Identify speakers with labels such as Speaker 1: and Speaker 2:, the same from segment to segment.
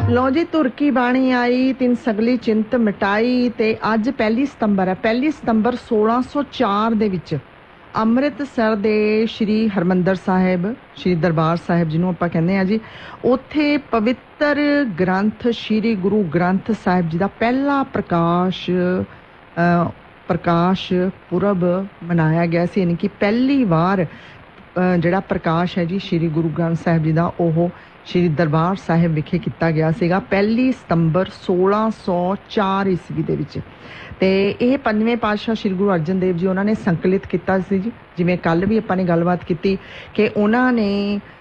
Speaker 1: ਲਓ ਜੀ, ਤੁਰਕੀ ਬਾਣੀ ਆਈ, ਤਿੰਨ ਸਗਲੀ ਚਿੰਤ ਮਿਟਾਈ। ਤੇ ਅੱਜ 1 ਸਤੰਬਰ ਹੈ। 1 ਸਤੰਬਰ 1604 ਦੇ ਵਿੱਚ ਅੰਮ੍ਰਿਤਸਰ ਦੇ ਸ਼੍ਰੀ ਹਰਮੰਦਰ ਸਾਹਿਬ, ਸ਼੍ਰੀ ਦਰਬਾਰ ਸਾਹਿਬ ਜਿਹਨੂੰ ਆਪਾਂ ਕਹਿੰਦੇ ਆ ਜੀ, ਉੱਥੇ ਪਵਿੱਤਰ ਗ੍ਰੰਥ ਸ਼੍ਰੀ ਗੁਰੂ ਗ੍ਰੰਥ ਸਾਹਿਬ ਜੀ ਦਾ ਪਹਿਲਾ ਪ੍ਰਕਾਸ਼ ਪੁਰਬ ਮਨਾਇਆ ਗਿਆ ਸੀ। ਯਾਨੀ ਕਿ ਪਹਿਲੀ ਵਾਰ ਜਿਹੜਾ ਪ੍ਰਕਾਸ਼ ਹੈ ਜੀ ਸ਼੍ਰੀ ਗੁਰੂ ਗ੍ਰੰਥ ਸਾਹਿਬ ਜੀ ਦਾ, ਉਹ ਸ਼੍ਰੀ ਦਰਬਾਰ ਸਾਹਿਬ ਵਿਖੇ ਕੀਤਾ ਗਿਆ ਸੀਗਾ 1 ਸਤੰਬਰ 1604 ਈਸਵੀ ਦੇ ਵਿੱਚ। ਤੇ ਇਹ ਪੰਜਵੇਂ ਪਾਤਸ਼ਾਹ ਸ਼੍ਰੀ ਗੁਰੂ ਅਰਜਨ ਦੇਵ ਜੀ ਉਹਨਾਂ ਨੇ ਸੰਕਲਿਤ ਕੀਤਾ ਸੀ ਜੀ। ਜਿਵੇਂ ਕੱਲ ਵੀ ਆਪਾਂ ਨੇ ਗੱਲਬਾਤ ਕੀਤੀ ਕਿ ਉਹਨਾਂ ਨੇ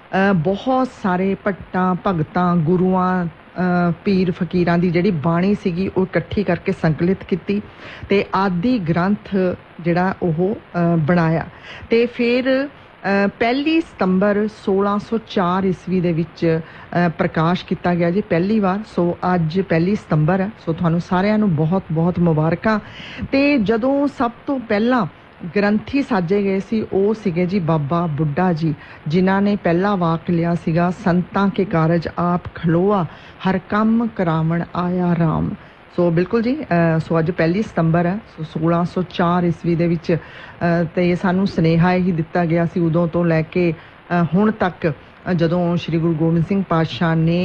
Speaker 1: ਬਹੁਤ ਸਾਰੇ ਭੱਟਾਂ, ਭਗਤਾਂ, ਗੁਰੂਆਂ, ਪੀਰ ਫਕੀਰਾਂ ਦੀ ਜਿਹੜੀ ਬਾਣੀ ਸੀਗੀ ਉਹ ਇਕੱਠੀ ਕਰਕੇ ਸੰਕਲਿਤ ਕੀਤੀ ਤੇ ਆਦਿ ਗ੍ਰੰਥ ਜਿਹੜਾ ਉਹ ਬਣਾਇਆ। ਤੇ ਫਿਰ 1 ਸਤੰਬਰ 1604 ਈਸਵੀ ਦੇ ਵਿੱਚ ਪ੍ਰਕਾਸ਼ ਕੀਤਾ ਗਿਆ ਜੀ ਪਹਿਲੀ ਵਾਰ। ਸੋ ਅੱਜ 1 ਸਤੰਬਰ ਹੈ। ਸੋ ਤੁਹਾਨੂੰ ਸਾਰਿਆਂ ਨੂੰ ਬਹੁਤ ਬਹੁਤ ਮੁਬਾਰਕਾਂ। ਤੇ ਜਦੋਂ ਸਭ ਤੋਂ ਪਹਿਲਾਂ ਗ੍ਰੰਥੀ ਸਾਜੇ ਗਏ ਸੀ ਉਹ ਸੀਗੇ ਜੀ ਬਾਬਾ ਬੁੱਢਾ ਜੀ, ਜਿਨ੍ਹਾਂ ਨੇ ਪਹਿਲਾ ਵਾਕ ਲਿਆ ਸੀਗਾ, ਸੰਤਾਂ ਕੇ ਕਾਰਜ ਆਪ ਖਲੋਆ, ਹਰ ਕੰਮ ਕਰਾਵਣ ਆਇਆ ਰਾਮ। ਸੋ ਬਿਲਕੁਲ ਜੀ, ਸੋ ਅੱਜ 1 ਸਤੰਬਰ ਹੈ। ਸੋ 1604 ਈਸਵੀ ਦੇ ਵਿੱਚ ਤੇ ਸਾਨੂੰ ਸੁਨੇਹਾ ਹੀ ਦਿੱਤਾ ਗਿਆ ਸੀ ਉਦੋਂ ਤੋਂ ਲੈ ਕੇ ਹੁਣ ਤੱਕ, ਜਦੋਂ ਸ਼੍ਰੀ ਗੁਰੂ ਗੋਬਿੰਦ ਸਿੰਘ ਪਾਤਸ਼ਾਹ ਨੇ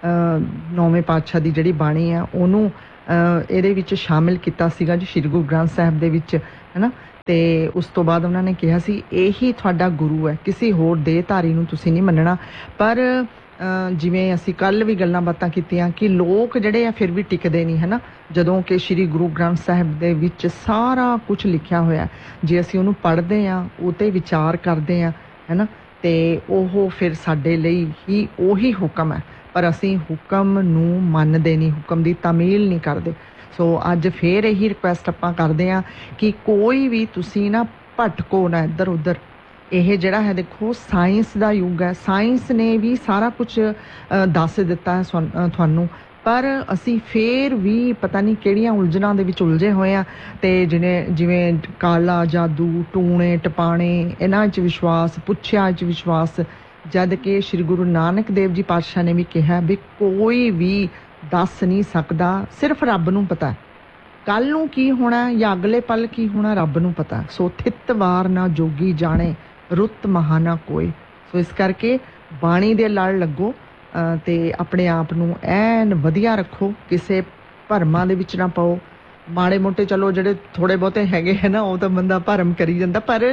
Speaker 1: 9ਵੇਂ ਪਾਤਸ਼ਾਹ ਦੀ ਜਿਹੜੀ ਬਾਣੀ ਹੈ ਉਹਨੂੰ ਇਹਦੇ ਵਿੱਚ ਸ਼ਾਮਿਲ ਕੀਤਾ ਸੀਗਾ ਜੀ ਸ਼੍ਰੀ ਗੁਰੂ ਗ੍ਰੰਥ ਸਾਹਿਬ ਦੇ ਵਿੱਚ, ਹੈ ਨਾ। ਤੇ ਉਸ ਤੋਂ ਬਾਅਦ ਉਹਨਾਂ ਨੇ ਕਿਹਾ ਸੀ ਇਹੀ ਤੁਹਾਡਾ ਗੁਰੂ ਹੈ, ਕਿਸੇ ਹੋਰ ਦੇਹਧਾਰੀ ਨੂੰ ਤੁਸੀਂ ਨਹੀਂ ਮੰਨਣਾ। ਪਰ ਜਿਵੇਂ ਅਸੀਂ ਕੱਲ ਵੀ ਗੱਲਾਂ ਬਾਤਾਂ ਕੀਤੀਆਂ ਕਿ ਲੋਕ ਜਿਹੜੇ ਆ ਫਿਰ ਵੀ ਟਿਕਦੇ ਨਹੀਂ, ਹੈ ਨਾ। ਜਦੋਂ ਕਿ ਸ਼੍ਰੀ ਗੁਰੂ ਗ੍ਰੰਥ ਸਾਹਿਬ ਦੇ ਵਿੱਚ ਸਾਰਾ ਕੁਝ ਲਿਖਿਆ ਹੋਇਆ, ਜੇ ਅਸੀਂ ਉਹਨੂੰ ਪੜ੍ਹਦੇ ਹਾਂ, ਉਹ 'ਤੇ ਵਿਚਾਰ ਕਰਦੇ ਹਾਂ, ਹੈ ਨਾ, ਤੇ ਉਹ ਫਿਰ ਸਾਡੇ ਲਈ ਹੀ ਉਹੀ ਹੁਕਮ ਹੈ। ਪਰ ਅਸੀਂ ਹੁਕਮ ਨੂੰ ਮੰਨਦੇ ਨਹੀਂ, ਹੁਕਮ ਦੀ ਤਾਮੀਲ ਨਹੀਂ ਕਰਦੇ। ਸੋ ਅੱਜ ਫਿਰ ਇਹੀ ਰਿਕੁਐਸਟ ਆਪਾਂ ਕਰਦੇ ਹਾਂ ਕਿ ਕੋਈ ਵੀ ਤੁਸੀਂ ਨਾ ਭਟਕੋ ਨਾ ਇੱਧਰ ਉੱਧਰ। ਇਹ ਜਿਹੜਾ ਹੈ ਦੇਖੋ ਸਾਇੰਸ ਦਾ ਯੁੱਗ ਹੈ, ਸਾਇੰਸ ਨੇ ਵੀ ਸਾਰਾ ਕੁਝ ਦੱਸ ਦਿੱਤਾ ਹੈ ਤੁਹਾਨੂੰ, ਪਰ ਅਸੀਂ ਫੇਰ ਵੀ ਪਤਾ ਨਹੀਂ ਕਿਹੜੀਆਂ ਉਲਝਣਾਂ ਦੇ ਵਿੱਚ ਉਲਝੇ ਹੋਏ ਆ। ਤੇ ਜਿਵੇਂ ਕਾਲਾ ਜਾਦੂ, ਟੂਣੇ ਟਪਾਣੇ, ਇਹਨਾਂ 'ਚ ਵਿਸ਼ਵਾਸ, ਪੁੱਛਿਆ 'ਚ ਵਿਸ਼ਵਾਸ, ਜਦ ਕਿ ਸ਼੍ਰੀ ਗੁਰੂ ਨਾਨਕ ਦੇਵ ਜੀ ਪਾਤਸ਼ਾਹ ਨੇ ਵੀ ਕਿਹਾ ਵੀ ਕੋਈ ਵੀ ਦੱਸ ਨਹੀਂ ਸਕਦਾ, ਸਿਰਫ ਰੱਬ ਨੂੰ ਪਤਾ ਕੱਲ ਨੂੰ ਕੀ ਹੋਣਾ ਜਾਂ ਅਗਲੇ ਪਲ ਕੀ ਹੋਣਾ, ਰੱਬ ਨੂੰ ਪਤਾ। ਸੋ ਥਿੱਤ ਵਾਰ ਨਾ ਜੋਗੀ ਜਾਣੇ, ਰੁੱਤ ਮਹਾਨਾ ਕੋਈ। ਸੋ ਇਸ ਕਰਕੇ ਬਾਣੀ ਦੇ ਲੜ ਲੱਗੋ ਤੇ ਆਪਣੇ ਆਪ ਨੂੰ ਐਨ ਵਧੀਆ ਰੱਖੋ, ਕਿਸੇ ਭਰਮਾਂ ਦੇ ਵਿੱਚ ਨਾ ਪਾਓ। ਮਾੜੇ ਮੋਟੇ ਚਲੋ ਜਿਹੜੇ ਥੋੜੇ ਬਹੁਤੇ ਹੈਗੇ ਹੈ ਨਾ, ਉਹ ਤਾਂ ਬੰਦਾ ਭਰਮ ਕਰੀ ਜਾਂਦਾ, ਪਰ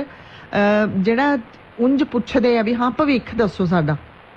Speaker 1: ਜਿਹੜਾ ਉਂਝ ਪੁੱਛਦੇ ਆ ਵੀ ਹਾਂ ਭਵਿੱਖ ਦੱਸੋ ਸਾਡਾ,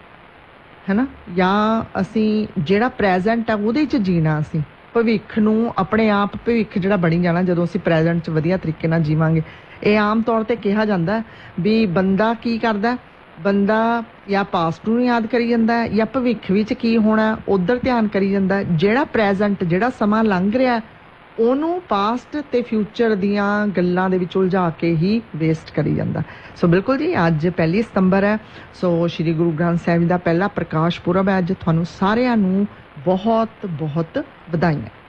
Speaker 1: ਹੈ ਨਾ, ਜਾਂ ਅਸੀਂ ਜਿਹੜਾ ਪ੍ਰੈਜ਼ੈਂਟ ਆ ਉਹਦੇ 'ਚ ਜੀਣਾ, ਅਸੀਂ ਭਵਿੱਖ ਨੂੰ ਆਪਣੇ ਆਪ ਭਵਿੱਖ ਜਿਹੜਾ ਬਣੀ ਜਾਣਾ ਜਦੋਂ ਅਸੀਂ ਪ੍ਰੈਜ਼ੈਂਟ 'ਚ ਵਧੀਆ ਤਰੀਕੇ ਨਾਲ ਜੀਵਾਂਗੇ। ਇਹ ਆਮ ਤੌਰ 'ਤੇ ਕਿਹਾ ਜਾਂਦਾ ਵੀ ਬੰਦਾ ਕੀ ਕਰਦਾ, ਬੰਦਾ ਜਾਂ ਪਾਸਟ ਨੂੰ ਯਾਦ ਕਰੀ ਜਾਂਦਾ ਜਾਂ ਭਵਿੱਖ ਵਿੱਚ ਕੀ ਹੋਣਾ ਉੱਧਰ ਧਿਆਨ ਕਰੀ ਜਾਂਦਾ। ਜਿਹੜਾ ਪ੍ਰੈਜ਼ੈਂਟ, ਜਿਹੜਾ ਸਮਾਂ ਲੰਘ ਰਿਹਾ, ਉਹਨੂੰ ਪਾਸਟ ਤੇ ਫਿਊਚਰ ਦੀਆਂ ਗੱਲਾਂ ਦੇ ਵਿੱਚ ਉਲਝਾ ਕੇ ਹੀ ਵੇਸਟ ਕਰੀ ਜਾਂਦਾ। ਸੋ ਬਿਲਕੁਲ ਜੀ, ਅੱਜ 1 ਸਤੰਬਰ ਹੈ। ਸੋ ਸ਼੍ਰੀ ਗੁਰੂ ਗ੍ਰੰਥ ਸਾਹਿਬ ਦਾ ਪਹਿਲਾ ਪ੍ਰਕਾਸ਼ ਪੁਰਬ ਹੈ ਅੱਜ। ਤੁਹਾਨੂੰ ਸਾਰਿਆਂ ਨੂੰ ਬਹੁਤ ਬਹੁਤ ਵਧਾਈਆਂ।